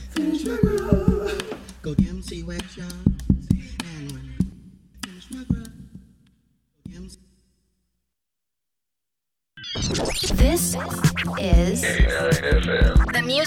Finish my grub. Go DMC wax y'all. And when I finish my grub. Go DMC. This is K9FM. the music